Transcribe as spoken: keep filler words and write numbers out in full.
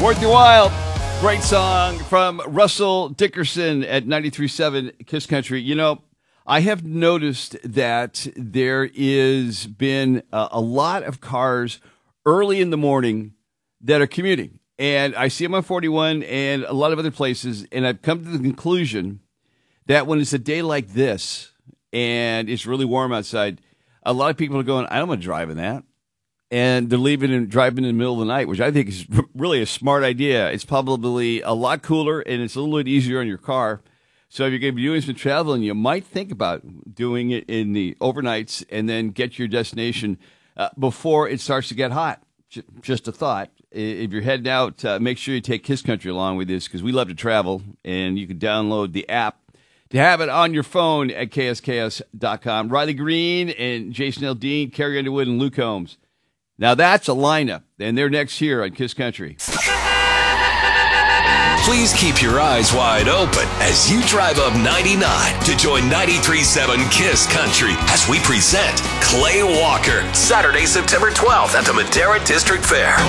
Worth Your While. Great song from Russell Dickerson at ninety-three point seven Kiss Country. You know, I have noticed that there is been a, a lot of cars early in the morning that are commuting. And I see them on forty-one and a lot of other places. And I've come to the conclusion that when it's a day like this and it's really warm outside, a lot of people are going, I don't want to drive in that. And they're leaving and driving in the middle of the night, which I think is really a smart idea. It's probably a lot cooler, and it's a little bit easier on your car. So if you're going to be doing some traveling, you might think about doing it in the overnights and then get to your destination uh, before it starts to get hot. Just a thought. If you're heading out, uh, make sure you take Kiss Country along with this because we love to travel, and you can download the app to have it on your phone at K S K S dot com. Riley Green and Jason Aldean, Carrie Underwood, and Luke Combs. Now that's a lineup, and they're next here on Kiss Country. Please keep your eyes wide open as you drive up ninety-nine to join ninety-three point seven Kiss Country as we present Clay Walker, Saturday, September twelfth at the Madera District Fair.